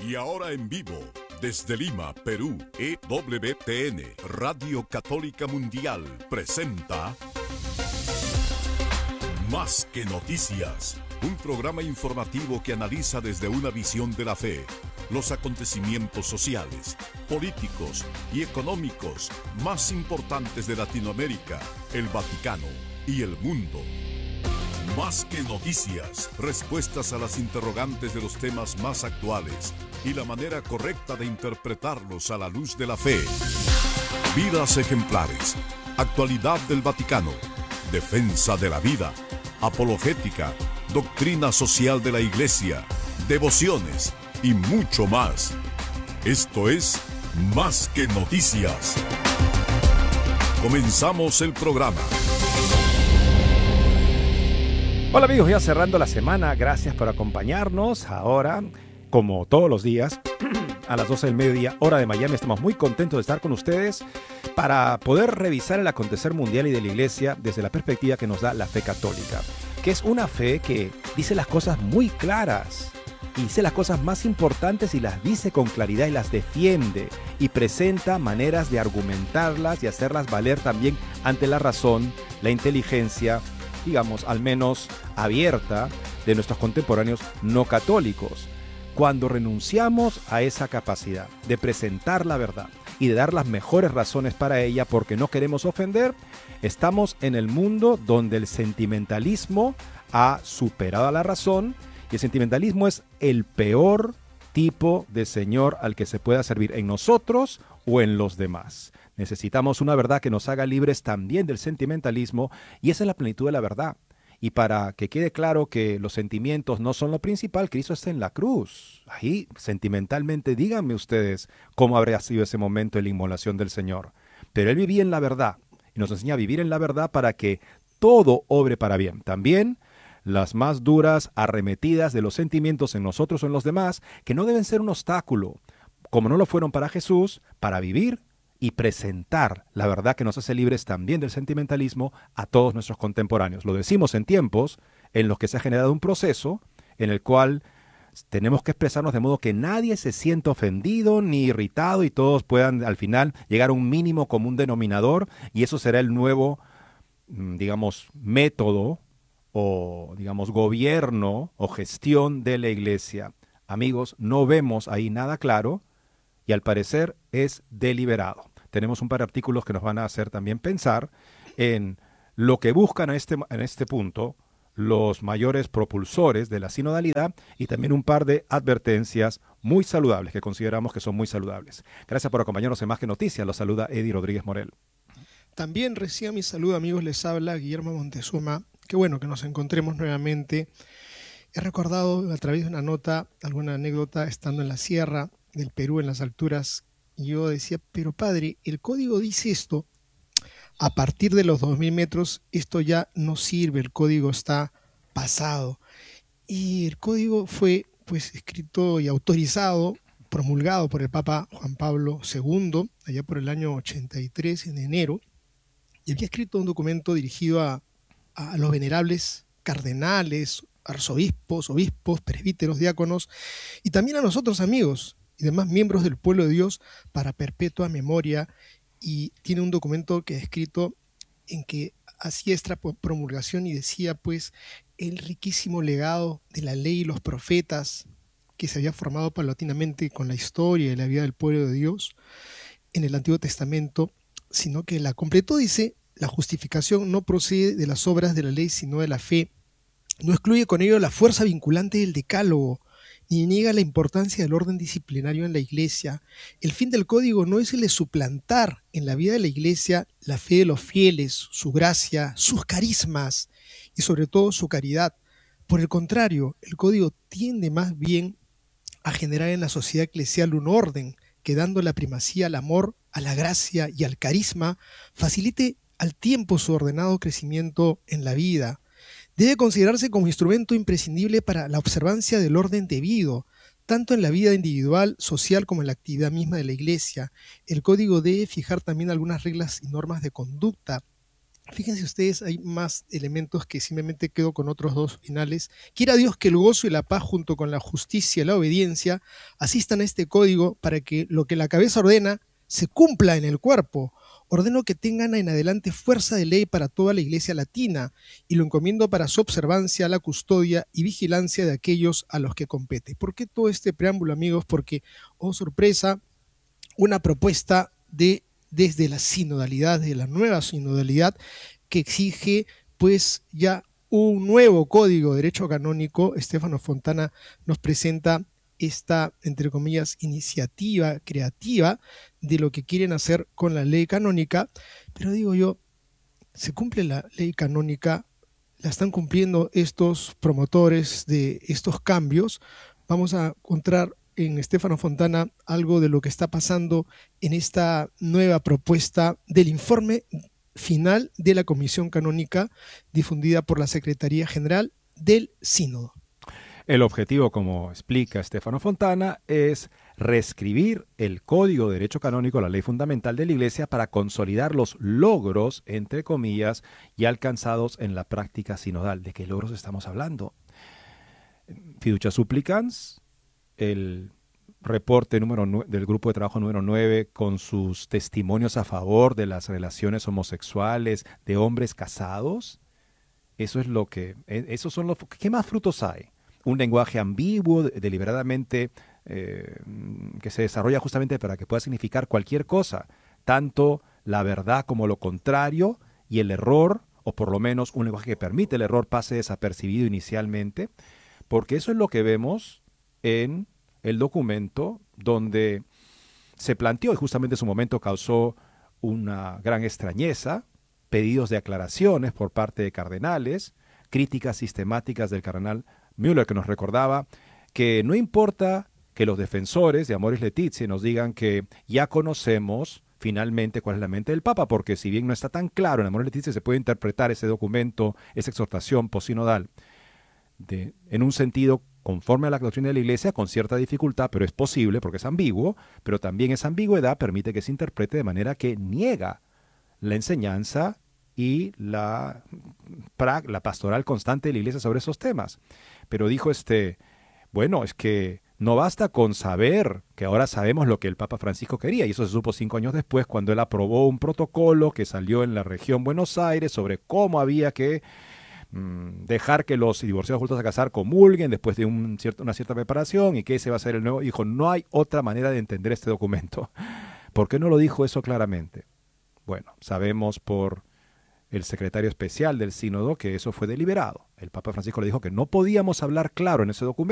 Y ahora en vivo, desde Lima, Perú, EWTN, Radio Católica Mundial, presenta Más que Noticias, un programa informativo que analiza desde una visión de la fe los acontecimientos sociales, políticos y económicos más importantes de Latinoamérica, el Vaticano y el mundo. Más que noticias, respuestas a las interrogantes de los temas más actuales y la manera correcta de interpretarlos a la luz de la fe. Vidas ejemplares, actualidad del Vaticano, defensa de la vida, apologética, doctrina social de la Iglesia, devociones y mucho más. Esto es Más que Noticias. Comenzamos el programa. Hola amigos, ya cerrando la semana, gracias por acompañarnos. Ahora, como todos los días, a las 12 del mediodía, hora de Miami, estamos muy contentos de estar con ustedes para poder revisar el acontecer mundial y de la Iglesia desde la perspectiva que nos da la fe católica, que es una fe que dice las cosas muy claras, y dice las cosas más importantes y las dice con claridad y las defiende y presenta maneras de argumentarlas y hacerlas valer también ante la razón, la inteligencia, digamos, al menos abierta, de nuestros contemporáneos no católicos. Cuando renunciamos a esa capacidad de presentar la verdad y de dar las mejores razones para ella porque no queremos ofender, estamos en el mundo donde el sentimentalismo ha superado a la razón, y el sentimentalismo es el peor tipo de señor al que se pueda servir en nosotros o en los demás. Necesitamos una verdad que nos haga libres también del sentimentalismo, y esa es la plenitud de la verdad. Y para que quede claro que los sentimientos no son lo principal, Cristo está en la cruz. Ahí, sentimentalmente, díganme ustedes cómo habría sido ese momento de la inmolación del Señor. Pero Él vivía en la verdad y nos enseña a vivir en la verdad para que todo obre para bien. También las más duras arremetidas de los sentimientos en nosotros o en los demás, que no deben ser un obstáculo, como no lo fueron para Jesús, para vivir y presentar la verdad que nos hace libres también del sentimentalismo a todos nuestros contemporáneos. Lo decimos en tiempos en los que se ha generado un proceso en el cual tenemos que expresarnos de modo que nadie se sienta ofendido ni irritado y todos puedan al final llegar a un mínimo común denominador, y eso será el nuevo, digamos, método o, digamos, gobierno o gestión de la Iglesia. Amigos, no vemos ahí nada claro y al parecer es deliberado. Tenemos un par de artículos que nos van a hacer también pensar en lo que buscan en este punto los mayores propulsores de la sinodalidad, y también un par de advertencias muy saludables que consideramos que son muy saludables. Gracias por acompañarnos en Más que Noticias. Los saluda Eddie Rodríguez Morel. También reciba mi saludo, amigos. Les habla Guillermo Montezuma. Qué bueno que nos encontremos nuevamente. He recordado a través de una nota alguna anécdota estando en la sierra del Perú, en las alturas. Y yo decía, pero padre, el código dice esto, a partir de los 2000 metros esto ya no sirve, el código está pasado. Y el código fue pues escrito y autorizado, promulgado por el Papa Juan Pablo II, allá por el año 83, en enero, y había escrito un documento dirigido a los venerables cardenales, arzobispos, obispos, presbíteros, diáconos, y también a nosotros, amigos y demás miembros del pueblo de Dios, para perpetua memoria. Y tiene un documento que he escrito en que hacía esta promulgación y decía pues el riquísimo legado de la ley y los profetas que se había formado paulatinamente con la historia y la vida del pueblo de Dios en el Antiguo Testamento, sino que la completó. Dice, la justificación no procede de las obras de la ley, sino de la fe. No excluye con ello la fuerza vinculante del decálogo, ni niega la importancia del orden disciplinario en la Iglesia. El fin del código no es el de suplantar en la vida de la Iglesia la fe de los fieles, su gracia, sus carismas y sobre todo su caridad. Por el contrario, el código tiende más bien a generar en la sociedad eclesial un orden que, dando la primacía al amor, a la gracia y al carisma, facilite al tiempo su ordenado crecimiento en la vida. Debe considerarse como instrumento imprescindible para la observancia del orden debido, tanto en la vida individual, social, como en la actividad misma de la Iglesia. El código debe fijar también algunas reglas y normas de conducta Fíjense ustedes, hay más elementos que simplemente quedo con otros dos finales. Quiera Dios que el gozo y la paz junto con la justicia y la obediencia asistan a este código para que lo que la cabeza ordena se cumpla en el cuerpo. Ordeno que tengan en adelante fuerza de ley para toda la iglesia latina y lo encomiendo para su observancia, la custodia y vigilancia de aquellos a los que compete. ¿Por qué todo este preámbulo, amigos? Porque, oh sorpresa, una propuesta desde la sinodalidad, de la nueva sinodalidad, que exige pues ya un nuevo código de derecho canónico. Stefano Fontana nos presenta esta, entre comillas, iniciativa creativa de lo que quieren hacer con la ley canónica, pero digo yo, se cumple la ley canónica, la están cumpliendo estos promotores de estos cambios. Vamos a encontrar en Stefano Fontana algo de lo que está pasando en esta nueva propuesta del informe final de la Comisión Canónica difundida por la Secretaría General del Sínodo. El objetivo, como explica Stefano Fontana, es reescribir el Código de Derecho Canónico, la ley fundamental de la Iglesia, para consolidar los logros, entre comillas, ya alcanzados en la práctica sinodal. ¿De qué logros estamos hablando? Fiducia Supplicans, el reporte del grupo de trabajo número 9 con sus testimonios a favor de las relaciones homosexuales de hombres casados. Eso es lo que, esos son los, ¿qué más frutos hay? Un lenguaje ambiguo, deliberadamente, que se desarrolla justamente para que pueda significar cualquier cosa, tanto la verdad como lo contrario, y el error, o por lo menos un lenguaje que permite el error pase desapercibido inicialmente, porque eso es lo que vemos en el documento donde se planteó, y justamente en su momento causó una gran extrañeza, pedidos de aclaraciones por parte de cardenales, críticas sistemáticas del cardenal Müller, que nos recordaba que no importa que los defensores de Amoris Laetitia nos digan que ya conocemos finalmente cuál es la mente del Papa, porque si bien no está tan claro en Amoris Laetitia, se puede interpretar ese documento, esa exhortación posinodal, en un sentido conforme a la doctrina de la Iglesia, con cierta dificultad, pero es posible porque es ambiguo, pero también esa ambigüedad permite que se interprete de manera que niega la enseñanza y la pastoral constante de la Iglesia sobre esos temas. Pero dijo bueno, es que no basta con saber que ahora sabemos lo que el Papa Francisco quería, y eso se supo 5 años después cuando él aprobó un protocolo que salió en la región Buenos Aires sobre cómo había que dejar que los divorciados juntos a casar comulguen después de una cierta preparación, y que ese va a ser el nuevo. Dijo, no hay otra manera de entender este documento. ¿Por qué no lo dijo eso claramente? Bueno, sabemos por el secretario especial del sínodo que eso fue deliberado. El Papa Francisco le dijo que no podíamos hablar claro en ese documento